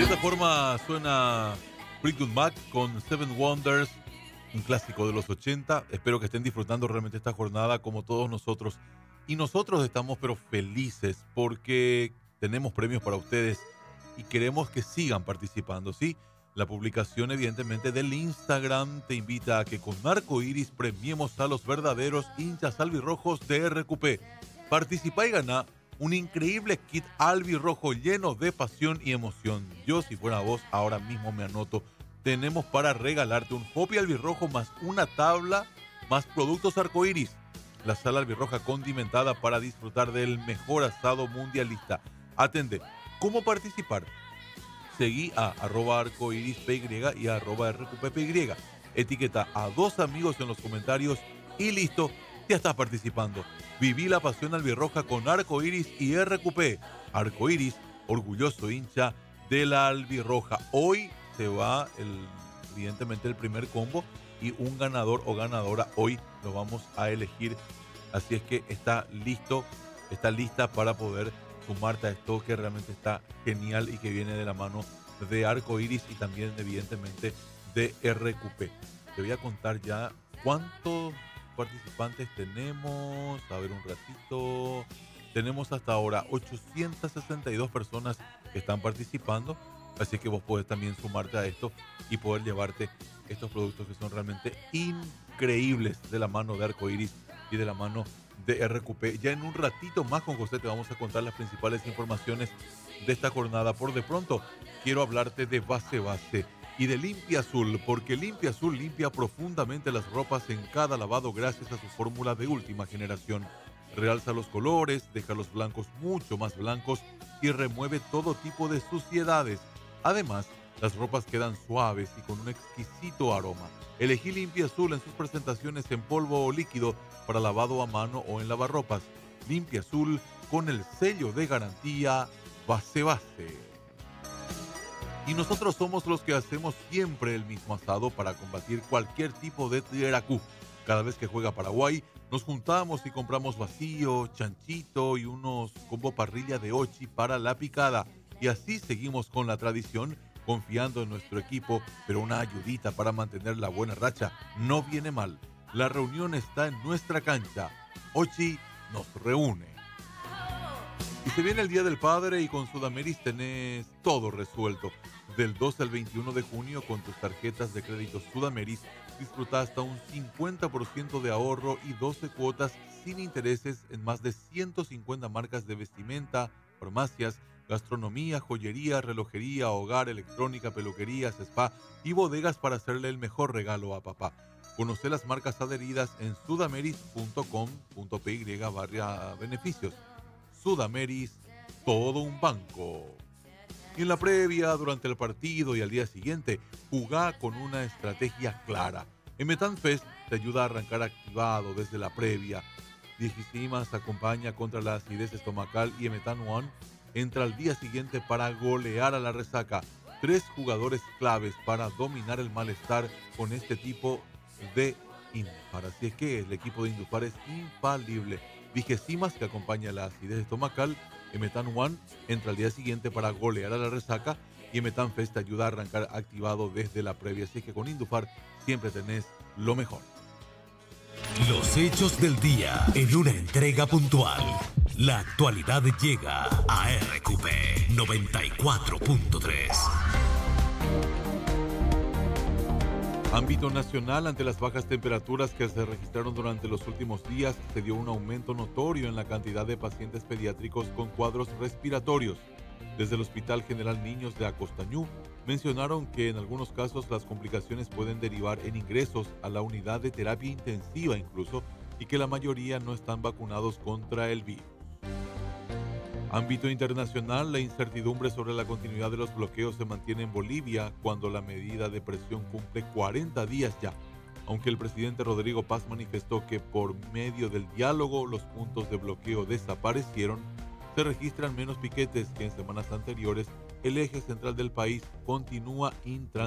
esta forma suena Fleetwood Mac con Seven Wonders, un clásico de los 80. Espero que estén disfrutando realmente esta jornada como todos nosotros. Y nosotros estamos pero felices porque tenemos premios para ustedes y queremos que sigan participando, ¿sí? La publicación evidentemente del Instagram te invita a que con Arco Iris premiemos a los verdaderos hinchas albirrojos de RQP. Participa y gana un increíble kit albirrojo lleno de pasión y emoción. Yo, si fuera vos, ahora mismo me anoto. Tenemos para regalarte un Hopi albirrojo más una tabla más productos arcoíris. La sala albirroja condimentada para disfrutar del mejor asado mundialista. Atende. ¿Cómo participar? Seguí a @arcoirispy y a @rqppy. Etiqueta a dos amigos en los comentarios y listo, ya estás participando. Viví la pasión albirroja con Arco Iris y RQP. Arco Iris, orgulloso hincha de la albirroja. Hoy se va evidentemente el primer combo y un ganador o ganadora hoy lo vamos a elegir. Así es que está listo, está lista para poder sumarte a esto que realmente está genial y que viene de la mano de Arco Iris y también evidentemente de RQP. Te voy a contar ya cuántos participantes tenemos. A ver un ratito. Tenemos hasta ahora 862 personas que están participando. Así que vos podés también sumarte a esto y poder llevarte estos productos que son realmente increíbles de la mano de Arco Iris y de la mano de RQP. Ya en un ratito más con José te vamos a contar las principales informaciones de esta jornada. Por de pronto quiero hablarte de Base y de Limpia Azul, porque Limpia Azul limpia profundamente las ropas en cada lavado gracias a su fórmula de última generación. Realza los colores, deja los blancos mucho más blancos y remueve todo tipo de suciedades. Además, las ropas quedan suaves y con un exquisito aroma. Elegí Limpia Azul en sus presentaciones en polvo o líquido para lavado a mano o en lavarropas. Limpia Azul con el sello de garantía Base. Y nosotros somos los que hacemos siempre el mismo asado para combatir cualquier tipo de tieracú. Cada vez que juega Paraguay, nos juntamos y compramos vacío, chanchito y unos combo parrilla de ochi para la picada. Y así seguimos con la tradición, confiando en nuestro equipo, pero una ayudita para mantener la buena racha no viene mal. La reunión está en nuestra cancha. Ochi nos reúne. Y se viene el Día del Padre y con Sudameris tenés todo resuelto. Del 12 al 21 de junio con tus tarjetas de crédito Sudameris disfruta hasta un 50% de ahorro y 12 cuotas sin intereses en más de 150 marcas de vestimenta, farmacias, gastronomía, joyería, relojería, hogar, electrónica, peluquerías, spa y bodegas para hacerle el mejor regalo a papá. Conoce las marcas adheridas en sudameris.com.py/beneficios. Sudameris, todo un banco. Y en la previa, durante el partido y al día siguiente, jugá con una estrategia clara. Emetan Fest te ayuda a arrancar activado desde la previa. Diegesimas acompaña contra la acidez estomacal y Emetan One entra al día siguiente para golear a la resaca. 3 jugadores claves para dominar el malestar con este tipo de Indufar. Así es que el equipo de Indufar es infalible. Vigesimas que acompaña la acidez estomacal. Emetan One entra al día siguiente para golear a la resaca y Emetan Fest te ayuda a arrancar activado desde la previa. Así que con Indufar siempre tenés lo mejor. Los hechos del día en una entrega puntual. La actualidad llega a RQP 94.3. Ámbito nacional, ante las bajas temperaturas que se registraron durante los últimos días, se dio un aumento notorio en la cantidad de pacientes pediátricos con cuadros respiratorios. Desde el Hospital General Niños de Acostañú, mencionaron que en algunos casos las complicaciones pueden derivar en ingresos a la unidad de terapia intensiva incluso, y que la mayoría no están vacunados contra el virus. Ámbito internacional, la incertidumbre sobre la continuidad de los bloqueos se mantiene en Bolivia cuando la medida de presión cumple 40 días ya. Aunque el presidente Rodrigo Paz manifestó que por medio del diálogo los puntos de bloqueo desaparecieron, se registran menos piquetes que en semanas anteriores. El eje central del país continúa intransigente.